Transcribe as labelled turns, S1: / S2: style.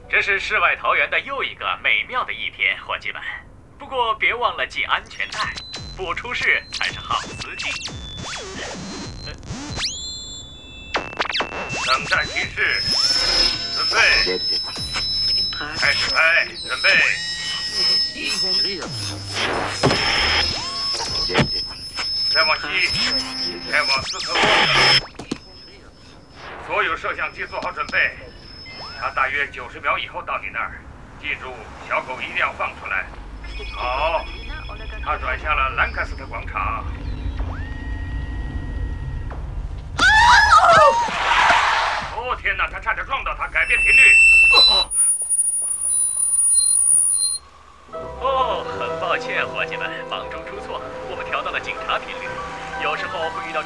S1: 这是世外桃源的又一个美妙的一天，伙计们。不过别忘了系安全带，不出事才是好司机。
S2: 等待提示，准备，开始拍，准备。再往西，再往斯科沃特。所有摄像机做好准备。他大约90秒以后到你那儿，记住，小狗一定要放出来。好，他转向了兰卡斯特广场。哦天哪！他差点撞到他，改变频率。
S1: 哦，很抱歉，伙计们，忙中出错，我们调到了警察频率。有时候会遇到这